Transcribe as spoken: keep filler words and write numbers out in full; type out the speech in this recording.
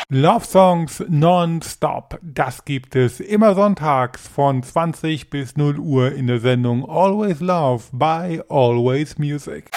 Love Songs non-stop. Das gibt es immer sonntags von zwanzig bis null Uhr in der Sendung Always Love bei Always Music.